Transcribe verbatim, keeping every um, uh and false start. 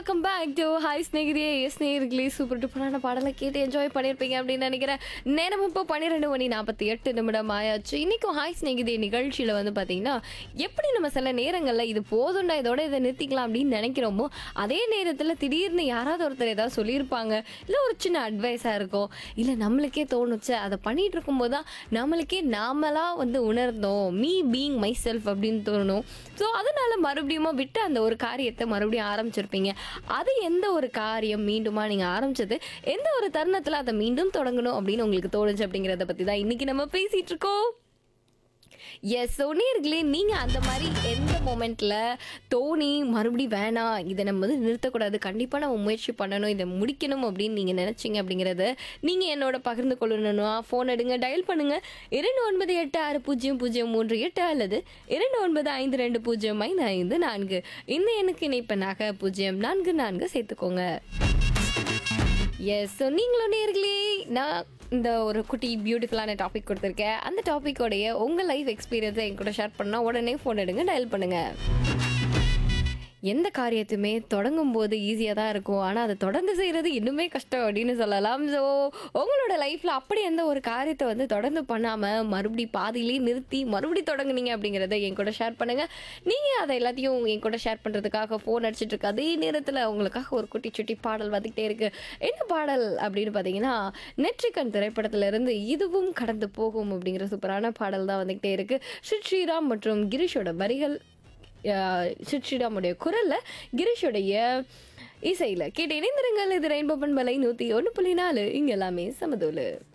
Welcome back to hi ஸ்நேகிதியே. S ஸ்நேகிதிகளே, super டூப்பரான பாடலை கேட்டு enjoy பண்ணியிருப்பீங்க அப்படின்னு நினைக்கிறேன். நேரம் இப்போ பன்னிரெண்டு மணி நாற்பத்தி எட்டு நிமிடம் ஆயாச்சு. இன்றைக்கும் ஹாய் ஸ்நேகிதியே நிகழ்ச்சியில் வந்து பார்த்தீங்கன்னா, எப்படி நம்ம சில நேரங்களில் இது போதுண்டா, இதோட இதை நிறுத்திக்கலாம் அப்படின்னு நினைக்கிறோமோ, அதே நேரத்தில் திடீர்னு யாராவது ஒருத்தர் ஏதாவது சொல்லியிருப்பாங்க, இல்லை ஒரு சின்ன அட்வைஸாக இருக்கும், இல்லை நம்மளுக்கே தோணுச்சு அதை பண்ணிகிட்டு இருக்கும்போது தான் நம்மளுக்கே நாமளாக வந்து உணர்ந்தோம், மீ பீயிங் மை செல்ஃப் அப்படின்னு தோணும். ஸோ அதனால் மறுபடியும் விட்டு அந்த ஒரு காரியத்தை மறுபடியும் ஆரம்பிச்சிருப்பீங்க. அது எந்த ஒரு காரியம் மீண்டுமா நீங்க ஆரம்பிச்சது, எந்த ஒரு தருணத்துல அதை மீண்டும் தொடங்கணும் அப்படின்னு உங்களுக்கு தோணுச்சு அப்படிங்கறத பத்தி தான் இன்னைக்கு நம்ம பேசிட்டு இருக்கோம். எஸ், சொன்னீர்களே, நீங்க அந்த மாதிரி எந்த மொமெண்ட்ல தோணி மறுபடியும் வேணாம், இதை நம்ம வந்து நிறுத்தக்கூடாது, கண்டிப்பா நம்ம முயற்சி பண்ணணும், இதை முடிக்கணும் அப்படின்னு நீங்க நினைச்சீங்க அப்படிங்கறத நீங்க என்னோட பகிர்ந்து கொள்ளணும்னா ஃபோன் எடுங்க, டயல் பண்ணுங்க இரண்டு ஒன்பது எட்டு ஆறு பூஜ்ஜியம் பூஜ்ஜியம் மூன்று எட்டு அல்லது இரண்டு ஒன்பது ஐந்து ரெண்டு பூஜ்ஜியம் ஐந்து ஐந்து நான்கு இந்த எண்ணுக்கு இணைப்பனாக பூஜ்ஜியம் நான்கு நான்கு சேர்த்துக்கோங்க. எஸ், ஸோ நீங்களும் நேர்களே, நான் இந்த ஒரு குட்டி பியூட்டிஃபுல்லான டாபிக் கொடுத்துருக்கேன். அந்த டாப்பிக்கோடைய உங்கள் லைஃப் எக்ஸ்பீரியன்ஸை என் கூட ஷேர் பண்ணால் உடனே ஃபோன் எடுங்க, டயல் பண்ணுங்கள். எந்த காரியத்தையுமே தொடங்கும் போது ஈஸியாக தான் இருக்கும், ஆனால் அதை தொடர்ந்து செய்கிறது இன்னுமே கஷ்டம் அப்படின்னு சொல்லலாம். ஸோ உங்களோட லைஃப்பில் அப்படி எந்த ஒரு காரியத்தை வந்து தொடர்ந்து பண்ணாமல் மறுபடி பாதியிலேயே நிறுத்தி மறுபடி தொடங்குனீங்க அப்படிங்கிறத என் கூட ஷேர் பண்ணுங்கள். நீங்கள் அதை எல்லாத்தையும் என் கூட ஷேர் பண்ணுறதுக்காக ஃபோன் அடிச்சிட்டு இருக்க அதே நேரத்தில் உங்களுக்காக ஒரு குட்டி சுட்டி பாடல் வந்துக்கிட்டே இருக்குது. என்ன பாடல் அப்படின்னு பார்த்தீங்கன்னா, நெற்றிக்கண் திரைப்படத்திலிருந்து இதுவும் கடந்து போகும் அப்படிங்கிற சூப்பரான பாடல் தான் வந்துக்கிட்டே இருக்குது. ஸ்ரீ ஸ்ரீராம் மற்றும் கிரீஷோட வரிகள், ஸ்ரீராமுடைய குரல்ல, கிரீஷுடைய இசையில கேட்டு இணைந்திருங்கள். இது ரெயின்போ பண்பலை நூத்தி ஒன்று புள்ளி நாலு, இங்க எல்லாமே சமதோலு.